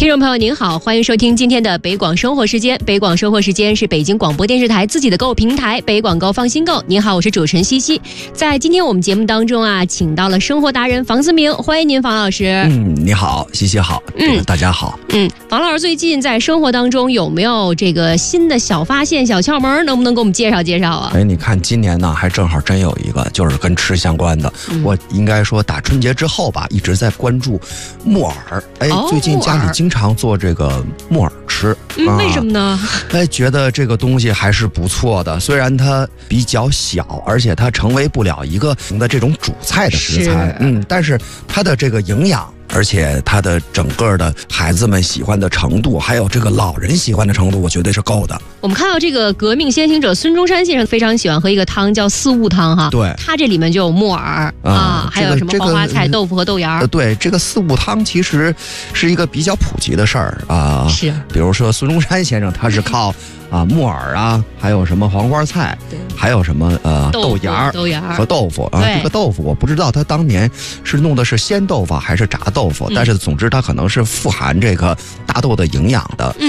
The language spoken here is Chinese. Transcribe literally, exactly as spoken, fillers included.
听众朋友您好，欢迎收听今天的北广生活时间。北广生活时间是北京广播电视台自己的购物平台，北广购放心购。您好，我是主持人西西。在今天我们节目当中啊，请到了生活达人房思明，欢迎您房老师。 嗯，你好，西西好，嗯，大家好。 嗯，房老师最近在生活当中有没有这个新的小发现、小窍门，能不能给我们介绍介绍啊？ 哎，你看今年呢，还正好真有一个，就是跟吃相关的。嗯、我应该说打春节之后吧，一直在关注木耳。哎，哦、最近家里经常做这个木耳吃。 嗯，啊、为什么呢？ 哎，觉得这个东西还是不错的，虽然它比较小，而且它成为不了一个的这种主菜的食材。嗯，但是它的这个营养。而且它的整个的孩子们喜欢的程度，还有这个老人喜欢的程度，我觉得是够的。 我们看到这个革命先行者孙中山先生非常喜欢喝一个汤，叫四物汤哈。 对， 它这里面就有木耳、嗯、啊，还有什么黄花菜、这个、豆腐和豆芽。 呃，对，这个四物汤其实是一个比较普及的事儿啊。 是， 比如说孙中山先生，他是靠啊木耳啊，还有什么黄花菜，还有什么呃豆芽、 豆芽和豆腐啊。这个豆腐我不知道他当年是弄的是鲜豆腐还是炸豆腐。豆腐，但是总之它可能是富含这个大豆的营养的。